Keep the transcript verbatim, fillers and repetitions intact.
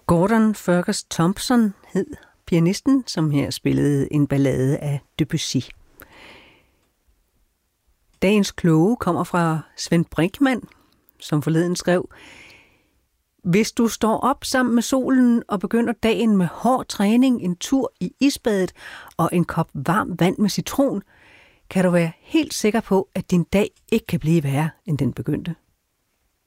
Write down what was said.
Gordon Fergus Thompson hed pianisten, som her spillede en ballade af Debussy. Dagens kloge kommer fra Svend Brinkmann, som forleden skrev: Hvis du står op sammen med solen og begynder dagen med hård træning, en tur i isbadet og en kop varmt vand med citron, kan du være helt sikker på, at din dag ikke kan blive værre, end den begyndte.